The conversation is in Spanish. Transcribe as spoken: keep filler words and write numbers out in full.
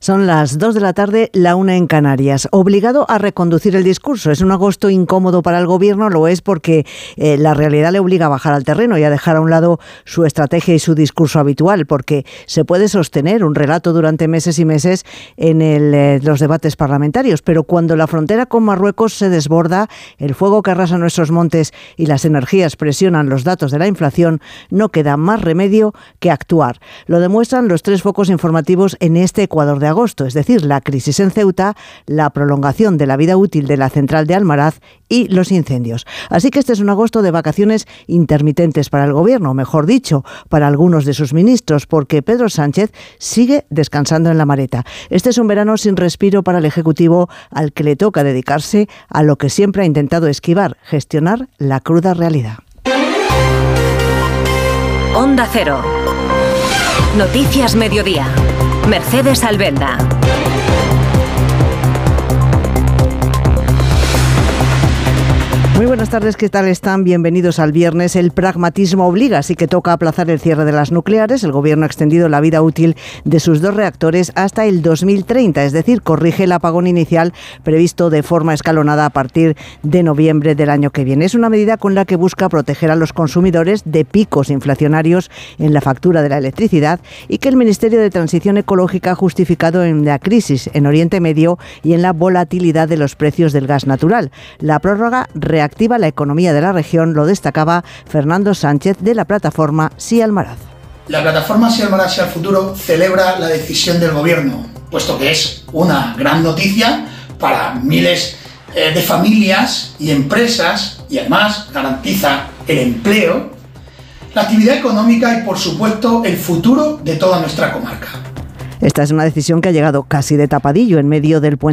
Son las dos de la tarde, la una en Canarias. Obligado a reconducir el discurso. Es un agosto incómodo para el gobierno, lo es porque eh, la realidad le obliga a bajar al terreno y a dejar a un lado su estrategia y su discurso habitual, porque se puede sostener un relato durante meses y meses en el, eh, los debates parlamentarios, pero cuando la frontera con Marruecos se desborda, el fuego que arrasa nuestros montes y las energías presionan los datos de la inflación, no queda más remedio que actuar. Lo demuestran los tres focos informativos en este Ecuador de agosto, es decir, la crisis en Ceuta, la prolongación de la vida útil de la central de Almaraz y los incendios. Así que este es un agosto de vacaciones intermitentes para el gobierno, mejor dicho, para algunos de sus ministros, porque Pedro Sánchez sigue descansando en la maleta. Este es un verano sin respiro para el Ejecutivo, al que le toca dedicarse a lo que siempre ha intentado esquivar, gestionar la cruda realidad. Onda Cero. Noticias Mediodía. Mercedes Albenda. Muy buenas tardes, ¿qué tal están? Bienvenidos al viernes. El pragmatismo obliga, así que toca aplazar el cierre de las nucleares. El gobierno ha extendido la vida útil de sus dos reactores hasta el dos mil treinta, es decir, corrige el apagón inicial previsto de forma escalonada a partir de noviembre del año que viene. Es una medida con la que busca proteger a los consumidores de picos inflacionarios en la factura de la electricidad y que el Ministerio de Transición Ecológica ha justificado en la crisis en Oriente Medio y en la volatilidad de los precios del gas natural. La prórroga reactiva activa la economía de la región, lo destacaba Fernando Sánchez de la plataforma Sí Almaraz. La plataforma Sí Almaraz Sí al Futuro celebra la decisión del gobierno, puesto que es una gran noticia para miles eh, de familias y empresas y además garantiza el empleo, la actividad económica y por supuesto el futuro de toda nuestra comarca. Esta es una decisión que ha llegado casi de tapadillo en medio del puente